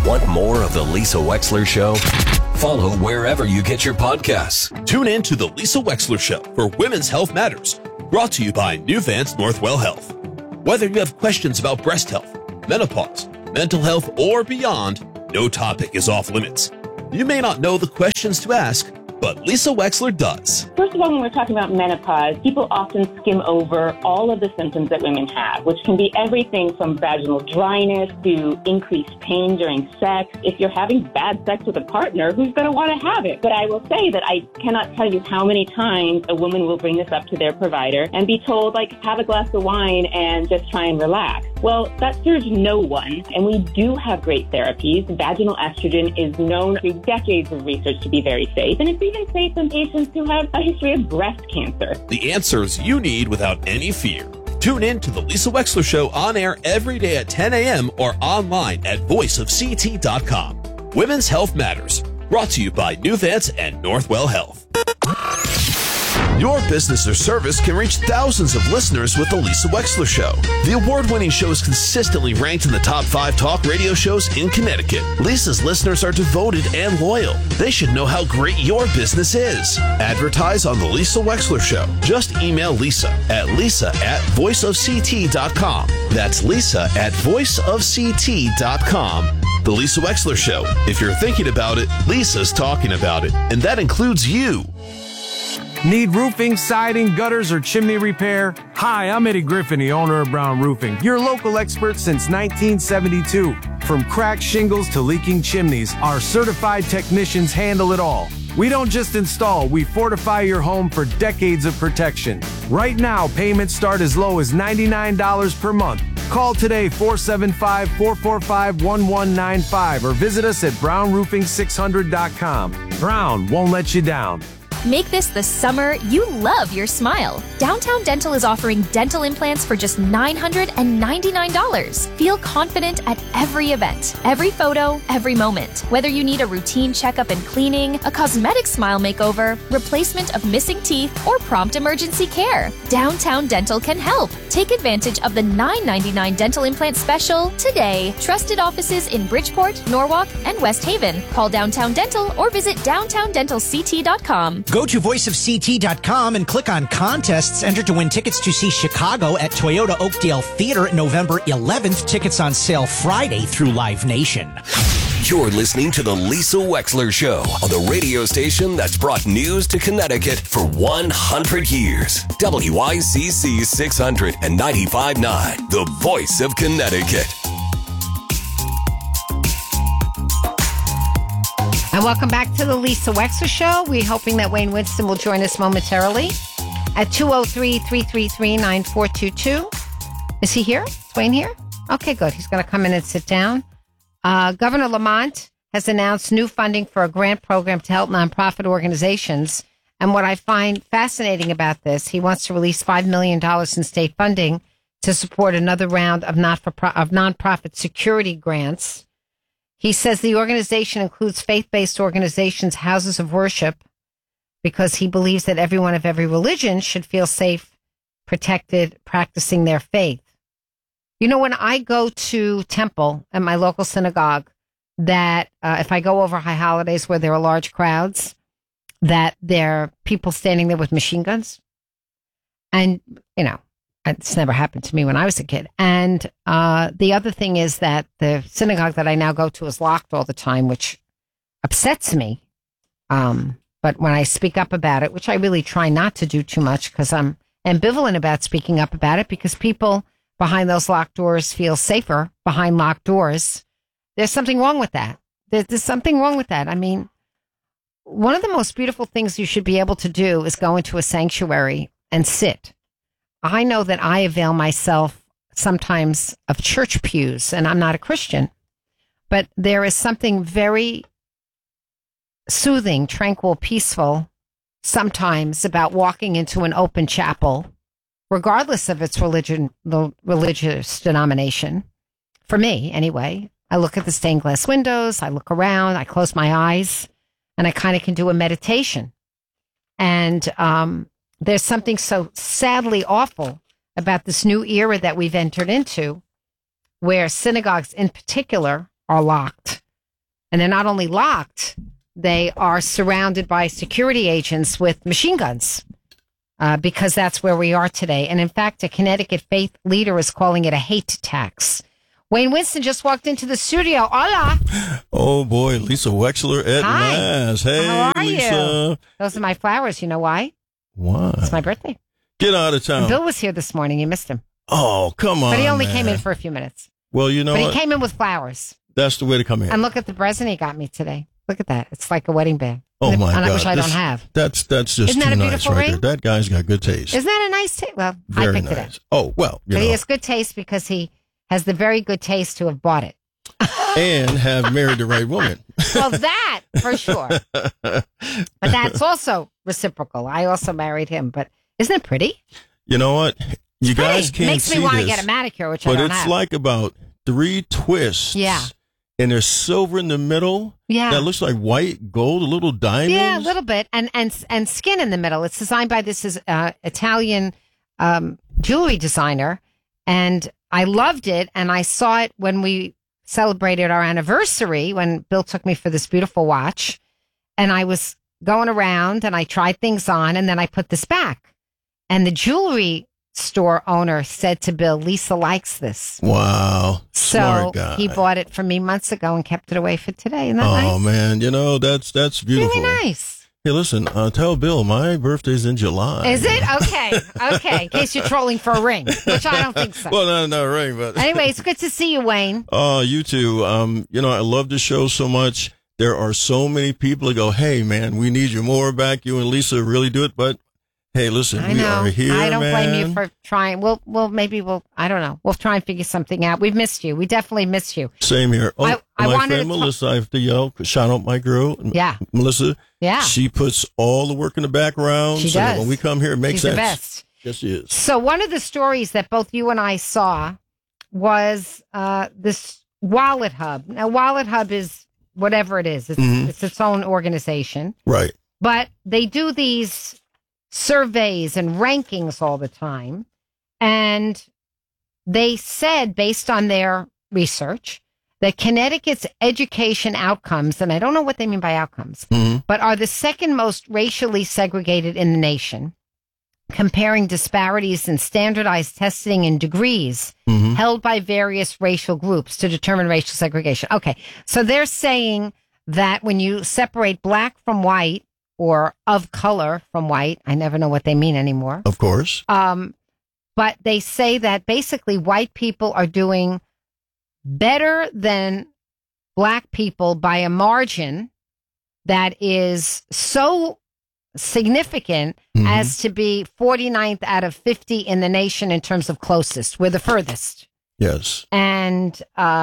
Want more of The Lisa Wexler Show? Follow wherever you get your podcasts. Tune in to The Lisa Wexler Show for Women's Health Matters, brought to you by New Vance Northwell Health. Whether you have questions about breast health, menopause, mental health, or beyond, no topic is off limits. You may not know the questions to ask, but Lisa Wexler does. First of all, when we're talking about menopause, people often skim over all of the symptoms that women have, which can be everything from vaginal dryness to increased pain during sex. If you're having bad sex with a partner, who's going to want to have it? But I will say that I cannot tell you how many times a woman will bring this up to their provider and be told, like, have a glass of wine and just try and relax. Well, that serves no one, and we do have great therapies. Vaginal estrogen is known through decades of research to be very safe, and it's even safe in patients who have a history of breast cancer. The answers you need without any fear. Tune in to The Lisa Wexler Show on air every day at 10 a.m. or online at voiceofct.com. Women's Health Matters, brought to you by New Vance and Northwell Health. Your business or service can reach thousands of listeners with The Lisa Wexler Show. The award-winning show is consistently ranked in the top 5 talk radio shows in Connecticut. Lisa's listeners are devoted and loyal. They should know how great your business is. Advertise on The Lisa Wexler Show. Just email Lisa at voiceofct.com. That's Lisa at voiceofct.com. The Lisa Wexler Show. If you're thinking about it, Lisa's talking about it. And that includes you. Need roofing, siding, gutters, or chimney repair? Hi, I'm Eddie Griffin, the owner of Brown Roofing, your local expert since 1972. From cracked shingles to leaking chimneys, our certified technicians handle it all. We don't just install, we fortify your home for decades of protection. Right now, payments start as low as $99 per month. Call today, 475-445-1195, or visit us at brownroofing600.com. Brown won't let you down. Make this the summer you love your smile. Downtown Dental is offering dental implants for just $999. Feel confident at every event, every photo, every moment. Whether you need a routine checkup and cleaning, a cosmetic smile makeover, replacement of missing teeth, or prompt emergency care, Downtown Dental can help. Take advantage of the $999 dental implant special today. Trusted offices in Bridgeport, Norwalk, and West Haven. Call Downtown Dental or visit downtowndentalct.com. Go to voiceofct.com and click on contests. Enter to win tickets to see Chicago at Toyota Oakdale Theater November 11th. Tickets on sale Friday through Live Nation. You're listening to The Lisa Wexler Show on the radio station that's brought news to Connecticut for 100 years. WICC 695.9, the voice of Connecticut. And welcome back to the Lisa Wexler Show. We're hoping that Wayne Winston will join us momentarily at 203-333-9422. Is he here? Is Wayne here? Okay, good. He's going to come in and sit down. Governor Lamont has announced new funding for a grant program to help nonprofit organizations. And what I find fascinating about this, he wants to release $5 million in state funding to support another round of nonprofit security grants. He says the organization includes faith-based organizations, houses of worship, because he believes that everyone of every religion should feel safe, protected, practicing their faith. You know, when I go to temple at my local synagogue, that if I go over high holidays where there are large crowds, that there are people standing there with machine guns. And, you know, it's never happened to me when I was a kid. And the other thing is that the synagogue that I now go to is locked all the time, which upsets me. But when I speak up about it, which I really try not to do too much because I'm ambivalent about speaking up about it, because people behind those locked doors feel safer behind locked doors. There's something wrong with that. There's something wrong with that. I mean, one of the most beautiful things you should be able to do is go into a sanctuary and sit. I know that I avail myself sometimes of church pews, and I'm not a Christian, but there is something very soothing, tranquil, peaceful sometimes about walking into an open chapel, regardless of its religious denomination. For me, anyway, I look at the stained glass windows, I look around, I close my eyes, and I kind of can do a meditation. And there's something so sadly awful about this new era that we've entered into, where synagogues in particular are locked. And they're not only locked, they are surrounded by security agents with machine guns. Because that's where we are today. And in fact, a Connecticut faith leader is calling it a hate tax. Wayne Winston just walked into the studio. Hola. Oh, boy. Lisa Wexler at Mass. Hey, how are Lisa. You? Those are my flowers. You know why? Why? It's my birthday. Get out of town. And Bill was here this morning. You missed him. Oh, come on. But he only man. came in for a few minutes. Well, you know But what? he came in with flowers. That's the way to come in. And look at the present he got me today. Look at that. It's like a wedding bag. Oh, my God. Which I don't have. That's just Isn't that too a nice beautiful right ring? there. That guy's got good taste. Isn't that a nice taste? Well, Very I picked it nice. up. Oh, well, you But know. he has good taste because he has the very good taste to have bought it. And have married the right woman. Well, that for sure. But that's also reciprocal. I also married him. But isn't it pretty? You know what? You guys can't Makes see me want to this, get a manicure, which I but don't it's have. like about 3 twists. Yeah. And there's silver in the middle. Yeah. That looks like white gold, a little diamond. Yeah, a little bit, and skin in the middle. It's designed by this Italian jewelry designer, and I loved it. And I saw it when we celebrated our anniversary when Bill took me for this beautiful watch, and I was going around and I tried things on, and then I put this back, and the jewelry store owner said to Bill, "Lisa likes this." Wow. So Smart guy. he bought it for me months ago and kept it away for today. Isn't that nice? Oh, man. You know, that's beautiful. Really nice. Hey, listen, tell Bill my birthday's in July. Is it? Okay. Okay. In case you're trolling for a ring, which I don't think so. Well, not a ring, but. Anyway, it's good to see you, Wayne. Oh, you too. You know, I love the show so much. There are so many people that go, hey, man, we need you more back. You and Lisa really do it. But, hey, listen, we are here, I don't man. blame you for trying. I don't know. We'll try and figure something out. We've missed you. We definitely missed you. Same here. Oh, I my wanted friend to Melissa, I have to yell, shout out my girl. Yeah. Melissa. Yeah. She puts all the work in the background. She so that does. when we come here, it makes She's sense. the best. Yes, she is. So one of the stories that both you and I saw was this Wallet Hub. Now, Wallet Hub is whatever it is. It's its own organization. Right. But they do these surveys and rankings all the time. And they said, based on their research, that Connecticut's education outcomes, and I don't know what they mean by outcomes, but are the second most racially segregated in the nation, comparing disparities in standardized testing and degrees held by various racial groups to determine racial segregation. Okay, so they're saying that when you separate black from white or of color from white, I never know what they mean anymore. Of course. But they say that basically white people are doing better than black people by a margin that is so significant as to be 49th out of 50 in the nation in terms of closest. We're the furthest. Yes. And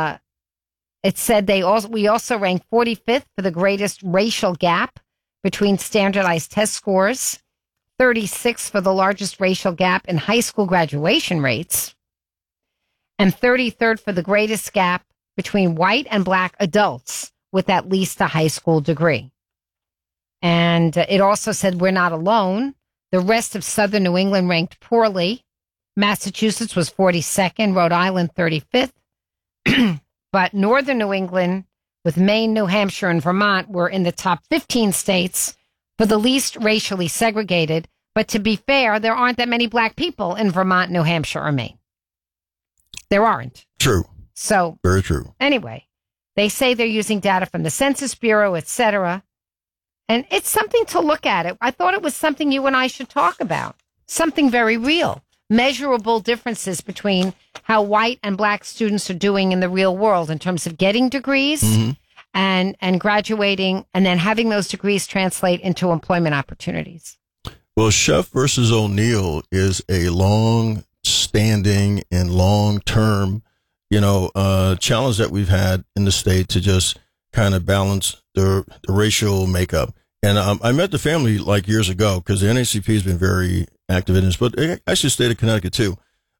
it said we also rank 45th for the greatest racial gap between standardized test scores, 36th for the largest racial gap in high school graduation rates, and 33rd for the greatest gap between white and black adults with at least a high school degree. And it also said we're not alone. The rest of southern New England ranked poorly. Massachusetts was 42nd, Rhode Island 35th. But northern New England, with Maine, New Hampshire, and Vermont, were in the top 15 states for the least racially segregated. But to be fair, there aren't that many black people in Vermont, New Hampshire, or Maine. There aren't. True. So very true. Anyway, they say they're using data from the Census Bureau, etc. And it's something to look at. I thought it was something you and I should talk about. Something very real. Measurable differences between how white and black students are doing in the real world in terms of getting degrees and graduating and then having those degrees translate into employment opportunities. Well, Chef versus O'Neill is a long-standing and long-term, challenge that we've had in the state to just kind of balance the racial makeup. And I met the family like years ago because the NAACP has been very active in this, but actually the state of Connecticut too.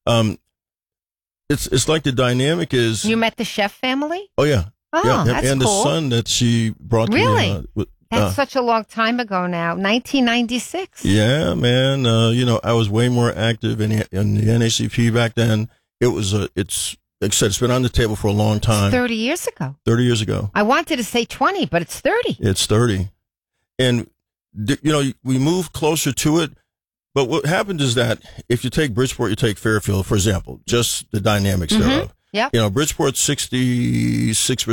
It's like the dynamic is. You met the Chef family? Oh yeah. Oh, yeah. that's and cool. the son that she brought really? to me. That's such a long time ago now, 1996. Yeah, man. I was way more active in the NAACP back then. It's like I said, it's been on the table for a long time. 30 years ago. 30 years ago. I wanted to say 20, but it's 30. It's 30. And, we move closer to it. But what happens is that if you take Bridgeport, you take Fairfield, for example, just the dynamics thereof. Yep. Bridgeport's 66%,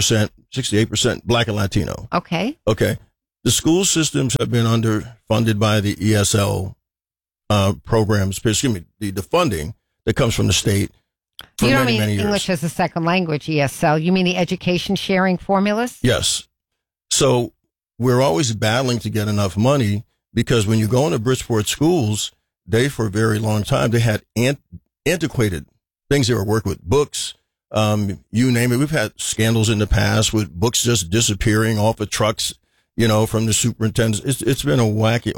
68% Black and Latino. Okay. Okay. The school systems have been underfunded by the ESL programs, the funding that comes from the state for you don't many, mean many years. English as a second language, ESL. You mean the education sharing formulas? Yes. So we're always battling to get enough money because when you go into Bridgeport schools, for a very long time, they had antiquated things they were working with, books, you name it. We've had scandals in the past with books just disappearing off of trucks, from the superintendents. It's been a wacky,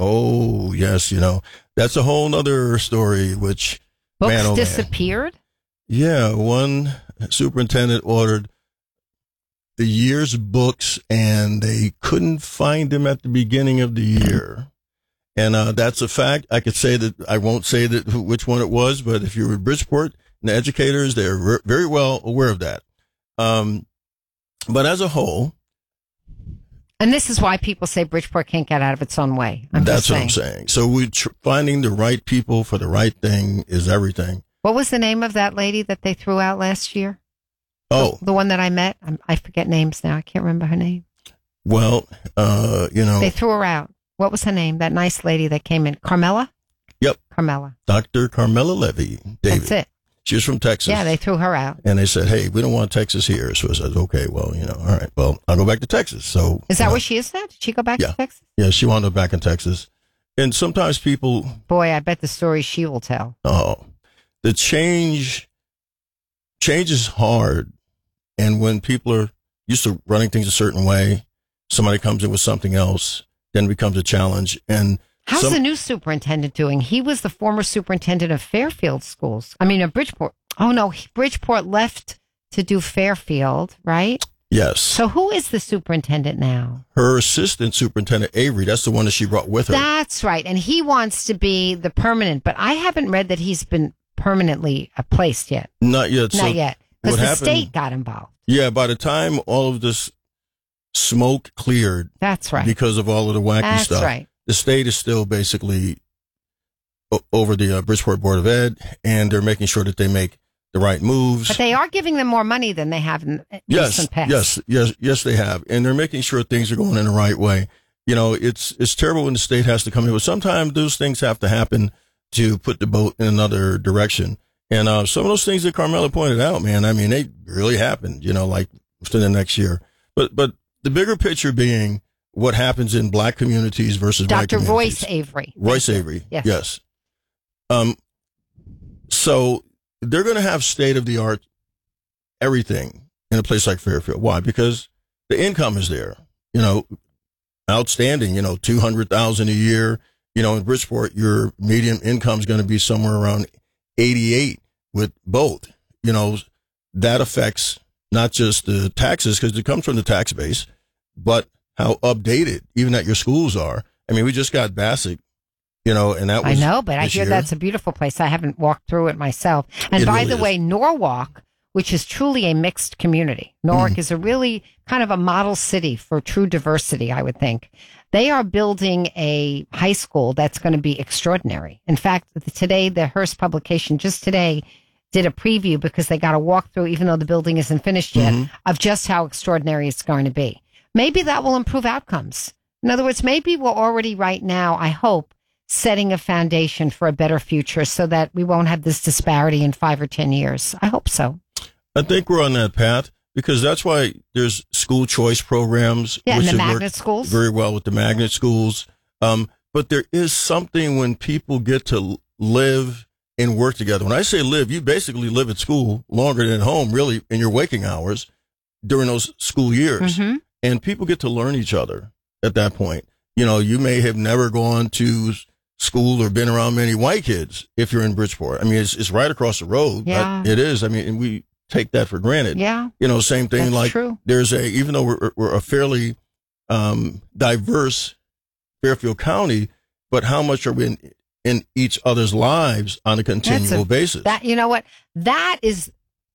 that's a whole nother story, which books disappeared? Yeah. One superintendent ordered the year's books and they couldn't find them at the beginning of the year. And that's a fact. I could say that I won't say that which one it was, but if you're in Bridgeport and the educators, they're very well aware of that. But as a whole, and this is why people say Bridgeport can't get out of its own way. That's what I'm saying. So finding the right people for the right thing is everything. What was the name of that lady that they threw out last year? Oh, the one that I met. I forget names now. I can't remember her name. Well, they threw her out. What was her name? That nice lady that came in. Carmela? Yep. Carmela. Dr. Carmela Levy. David. That's it. She was from Texas. Yeah, they threw her out. And they said, hey, we don't want Texas here. So I said, okay, well, all right, well, I'll go back to Texas. So is that where she is now? Did she go back to Texas? Yeah, she wound up back in Texas. And sometimes people... Boy, I bet the story she will tell. Oh, the change is hard. And when people are used to running things a certain way, somebody comes in with something else, then it becomes a challenge. And how's the new superintendent doing? He was the former superintendent of Fairfield schools. Of Bridgeport. Oh, no, Bridgeport left to do Fairfield, right? Yes. So who is the superintendent now? Her assistant superintendent, Avery. That's the one that she brought with her. That's right. And he wants to be the permanent, but I haven't read that he's been permanently placed yet. Not yet. Not yet. Because the state got involved. Yeah, by the time all of this smoke cleared. That's right. Because of all of the wacky stuff. That's right. The state is still basically over the Bridgeport Board of Ed, and they're making sure that they make the right moves. But they are giving them more money than they have in recent past. Yes, they have. And they're making sure things are going in the right way. It's terrible when the state has to come in, but sometimes those things have to happen to put the boat in another direction. And some of those things that Carmela pointed out, man, they really happened, like within the next year. But the bigger picture being what happens in black communities versus white communities. Dr. Royce Avery. Royce Avery. Yes. So they're going to have state-of-the-art everything in a place like Fairfield. Why? Because the income is there, outstanding, $200,000 a year. In Bridgeport, your median income is going to be somewhere around 88 with both. That affects not just the taxes, because it comes from the tax base, but how updated even at your schools are. We just got Bassick, and that was I know, but I hear that's a beautiful place. I haven't walked through it myself. And by the way, Norwalk, which is truly a mixed community. Norwalk is a really kind of a model city for true diversity, I would think. They are building a high school that's going to be extraordinary. In fact, today, the Hearst publication just today did a preview because they got a walkthrough, even though the building isn't finished yet, of just how extraordinary it's going to be. Maybe that will improve outcomes. In other words, maybe we're already right now, I hope, setting a foundation for a better future so that we won't have this disparity in 5 or 10 years. I hope so. I think we're on that path because that's why there's school choice programs. Yeah, which and the have magnet schools. Very well with the magnet schools. But there is something when people get to live and work together. When I say live, you basically live at school longer than at home, really, in your waking hours during those school years. And people get to learn each other at that point. You may have never gone to school or been around many white kids if you're in Bridgeport. It's right across the road. Yeah. It is. And we take that for granted. Yeah. Same thing. That's true. There's even though we're a fairly diverse Fairfield County, but how much are we in each other's lives on a continual basis? You know what? That is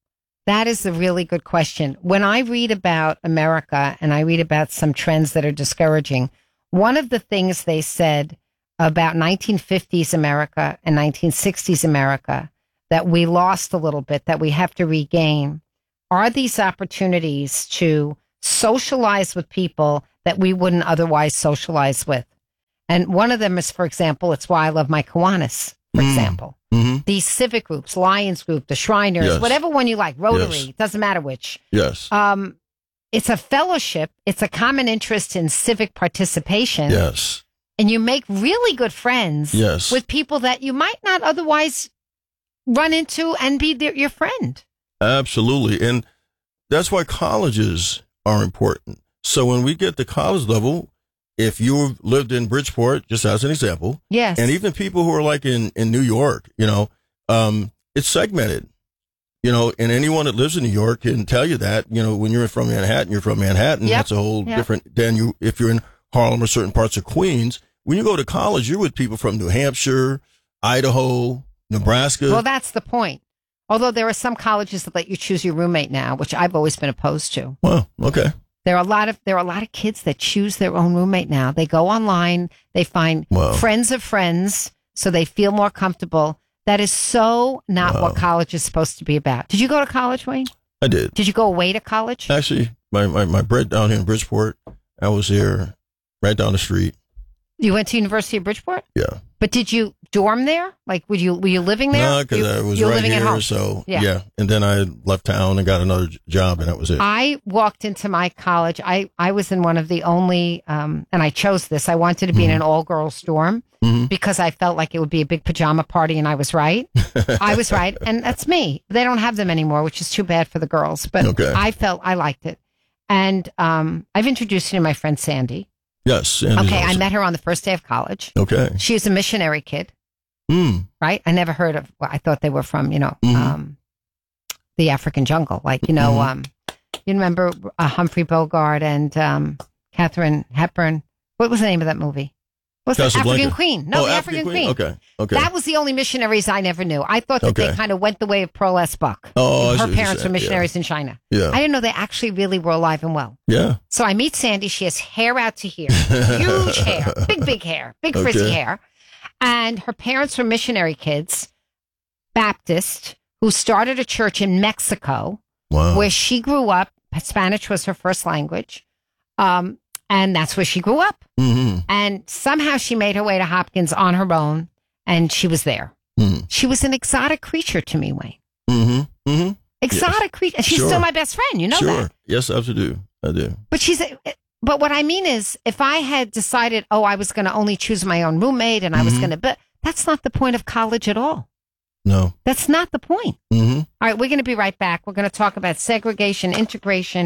That is a really good question. When I read about America and I read about some trends that are discouraging, one of the things they said about 1950s America and 1960s America that we lost a little bit, that we have to regain, are these opportunities to socialize with people that we wouldn't otherwise socialize with. And one of them is, for example, it's why I love my Kiwanis, for example. These civic groups, Lions Group, the Shriners, Yes. whatever one you like, Rotary, Yes. doesn't matter which. Yes. It's a fellowship. It's a common interest in civic participation. Yes. And you make really good friends Yes. with people that you might not otherwise run into and be your friend. Absolutely. And that's why colleges are important. So when we get to college level, if you've lived in Bridgeport, just as an example, yes, and even people who are like in New York, it's segmented, and anyone that lives in New York can tell you that, when you're from Manhattan, you're from Manhattan. Yep. That's a whole Yep. different than if you're in Harlem or certain parts of Queens. When you go to college, you're with people from New Hampshire, Idaho, Nebraska. Well, that's the point. Although there are some colleges that let you choose your roommate now, which I've always been opposed to. Well, okay. There are a lot of kids that choose their own roommate now. They go online, they find friends of friends, so they feel more comfortable. That is so not what college is supposed to be about. Did you go to college, Wayne? I did. Did you go away to college? Actually, my bread down here in Bridgeport, I was there right down the street. You went to University of Bridgeport? Yeah. But did you dorm there? Like, were you living there? No, because I was right living at here. home. So, yeah. And then I left town and got another job, and that was it. I walked into my college. I was in one of the only, and I chose this. I wanted to be in an all-girls dorm because I felt like it would be a big pajama party, and I was right. I was right, and that's me. They don't have them anymore, which is too bad for the girls. But I felt I liked it. And I've introduced you to my friend Sandy. Yes. Sandy's Okay, I awesome. met her on the first day of college. Okay. She was a missionary kid. Right? I never heard of, I thought they were from, the African jungle. Like, you remember Humphrey Bogart and Katharine Hepburn. What was the name of that movie? What's the Casablanca. African Queen? No, Oh, the African Queen. Okay. That was the only missionaries I never knew. I thought that they Okay. kind of went the way of Pearl S. Buck. Oh, I see Her what you're parents were saying. missionaries in China. Yeah. I didn't know they actually really were alive and well. Yeah. So I meet Sandy. She has hair out to here, huge hair, big hair, big frizzy Okay. hair. And her parents were missionary kids, Baptist, who started a church in Mexico, where she grew up. Spanish was her first language. And that's where she grew up. And somehow she made her way to Hopkins on her own, and she was there. She was an exotic creature to me, Wayne. Exotic creature. And she's Sure. still my best friend. You know Sure. that. Yes, absolutely. I do. But what I mean is, if I had decided, I was going to only choose my own roommate and I was going to, but that's not the point of college at all. No. That's not the point. All right, we're going to be right back. We're going to talk about segregation, integration,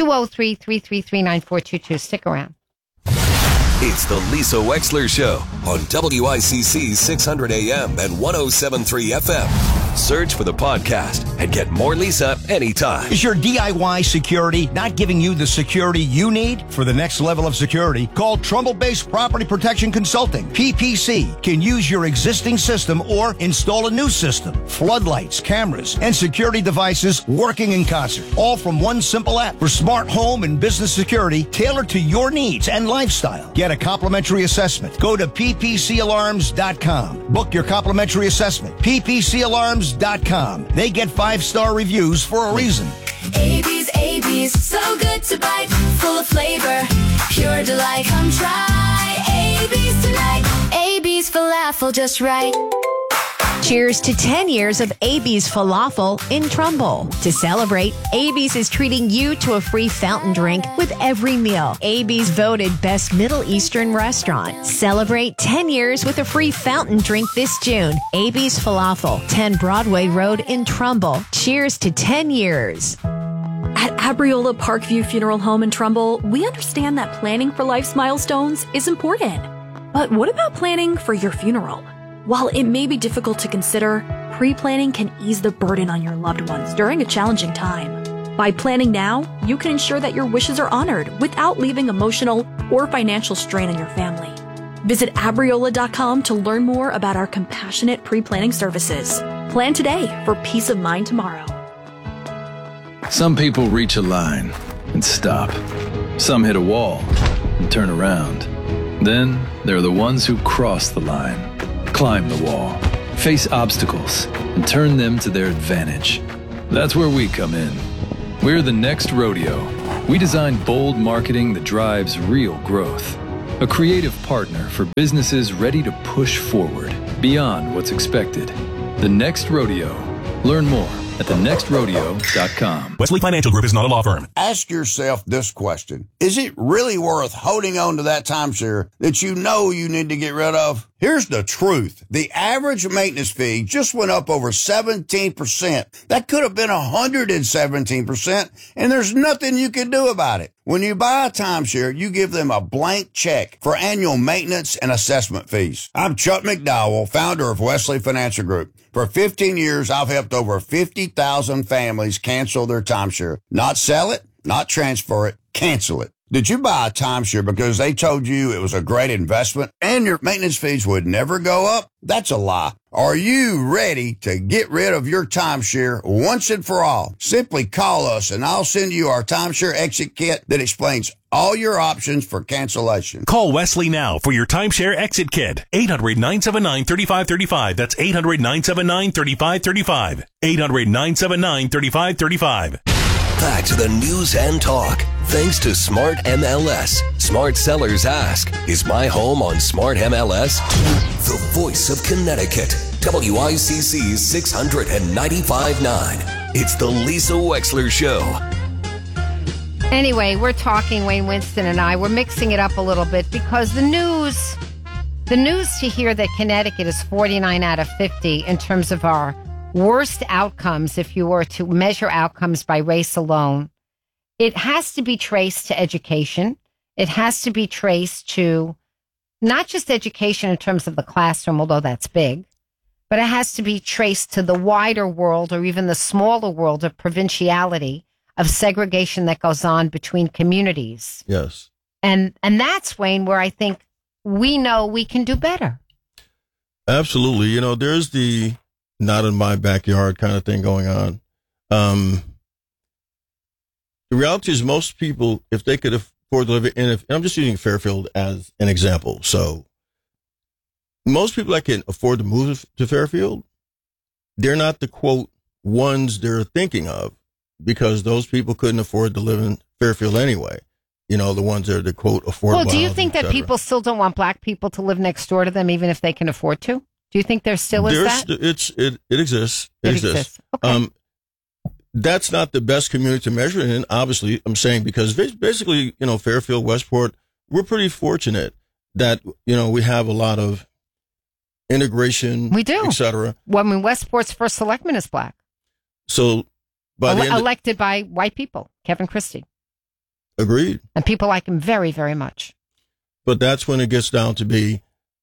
203-333-9422. Stick around. It's the Lisa Wexler Show on WICC 600 AM and 107.3 FM. Search for the podcast and get more Lisa anytime. Is your DIY security not giving you the security you need for the next level of security? Call Trumbull-based Property Protection Consulting. PPC can use your existing system or install a new system. Floodlights, cameras, and security devices working in concert. All from one simple app for smart home and business security tailored to your needs and lifestyle. Get a complimentary assessment. Go to ppcalarms.com. Book your complimentary assessment. ppcalarms.com. They get 5-star reviews for a reason. AB's, so good to bite, full of flavor, pure delight. Come try AB's tonight. AB's falafel just right. Cheers to 10 years of AB's Falafel in Trumbull. To celebrate, AB's is treating you to a free fountain drink with every meal. AB's voted Best Middle Eastern Restaurant. Celebrate 10 years with a free fountain drink this June. AB's Falafel, 10 Broadway Road in Trumbull. Cheers to 10 years. At Abriola Parkview Funeral Home in Trumbull, we understand that planning for life's milestones is important. But what about planning for your funeral? While it may be difficult to consider, pre-planning can ease the burden on your loved ones during a challenging time. By planning now, you can ensure that your wishes are honored without leaving emotional or financial strain on your family. Visit Abriola.com to learn more about our compassionate pre-planning services. Plan today for peace of mind tomorrow. Some people reach a line and stop. Some hit a wall and turn around. Then there are the ones who cross the line, climb the wall, face obstacles, and turn them to their advantage. That's where we come in. We're the Next Rodeo. We design bold marketing that drives real growth. A creative partner for businesses ready to push forward beyond what's expected. The Next Rodeo. Learn more at thenextrodeo.com. Wesley Financial Group is not a law firm. Ask yourself this question. Is it really worth holding on to that timeshare that you know you need to get rid of? Here's the truth. The average maintenance fee just went up over 17%. That could have been 117%, and there's nothing you can do about it. When you buy a timeshare, you give them a blank check for annual maintenance and assessment fees. I'm Chuck McDowell, founder of Wesley Financial Group. For 15 years, I've helped over 50,000 families cancel their timeshare. Not sell it, not transfer it, cancel it. Did you buy a timeshare because they told you it was a great investment and your maintenance fees would never go up? That's a lie. Are you ready to get rid of your timeshare once and for all? Simply call us and I'll send you our timeshare exit kit that explains all your options for cancellation. Call Wesley now for your timeshare exit kit. 800-979-3535. That's 800-979-3535. 800-979-3535. Back to the news and talk. Thanks to Smart MLS. Smart sellers ask, is my home on Smart MLS? The voice of Connecticut. WICC 695.9. It's the Lisa Wexler Show. Anyway, we're talking, Wayne Winston and I. We're mixing it up a little bit because the news to hear that Connecticut is 49 out of 50 in terms of our worst outcomes, if you were to measure outcomes by race alone, it has to be traced to education. It has to be traced to not just education in terms of the classroom, although that's big, but it has to be traced to the wider world or even the smaller world of provinciality, of segregation that goes on between communities. Yes. And that's, Wayne, where I think we know we can do better. Absolutely. You know, there's the not in my backyard kind of thing going on. The reality is most people, if they could afford to live in, and I'm just using Fairfield as an example. So most people that can afford to move to Fairfield, they're not the quote ones they're thinking of because those people couldn't afford to live in Fairfield anyway. You know, the ones that are the quote affordable. Well, do you think that people still don't want black people to live next door to them, even if they can afford to? Do you think there still is that? It exists. It exists. Okay. That's not the best community to measure it in, obviously, I'm saying, because basically, you know, Fairfield, Westport, we're pretty fortunate that, you know, we have a lot of integration. We do. Et cetera. Well, I mean, Westport's first selectman is black. So, elected by white people, Kevin Christie. Agreed. And people like him very, very much. But that's when it gets down to be,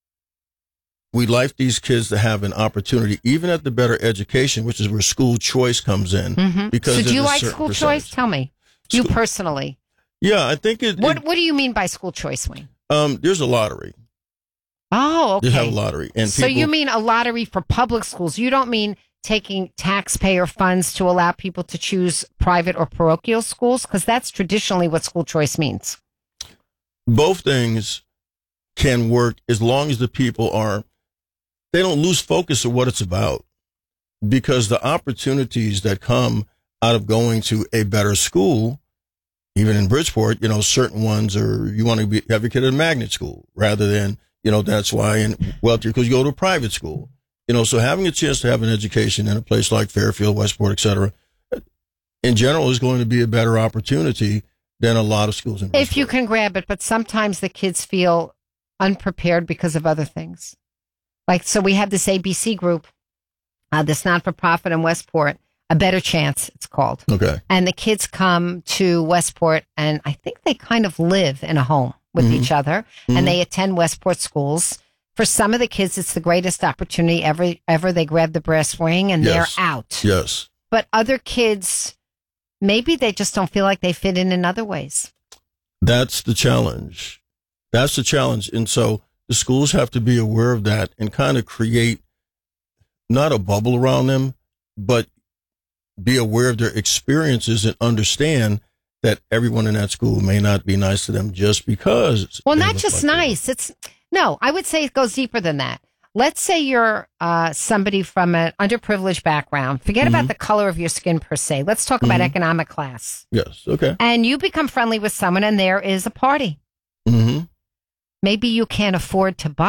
we'd like these kids to have an opportunity, even at the better education, which is where school choice comes in. Mm-hmm. Because so do you like school choice? Tell me. You personally. Yeah, I think it... What do you mean by school choice, Wayne? There's a lottery. Oh, okay. They have a lottery. And so you mean a lottery for public schools. You don't mean taking taxpayer funds to allow people to choose private or parochial schools? Because that's traditionally what school choice means. Both things can work as long as the people they don't lose focus of what it's about, because the opportunities that come out of going to a better school, even in Bridgeport, you know, certain ones are, you want to have your kid at a magnet school rather than, you know, that's why in Welter, because you go to a private school, you know, so having a chance to have an education in a place like Fairfield, Westport, et cetera, in general is going to be a better opportunity than a lot of schools in Bridgeport. If you can grab it, but sometimes the kids feel unprepared because of other things. Like, so we have this ABC group, this not-for-profit in Westport, A Better Chance, it's called. Okay. And the kids come to Westport, and I think they kind of live in a home with each other, and they attend Westport schools. For some of the kids, it's the greatest opportunity ever. They grab the brass ring, and they're out. Yes. But other kids, maybe they just don't feel like they fit in other ways. That's the challenge. And so the schools have to be aware of that and kind of create not a bubble around them, but be aware of their experiences and understand that everyone in that school may not be nice to them just because. Well, not just nice. I would say it goes deeper than that. Let's say you're somebody from an underprivileged background. Forget about the color of your skin per se. Let's talk about economic class. Yes. Okay. And you become friendly with someone and there is a party. Maybe you can't afford to buy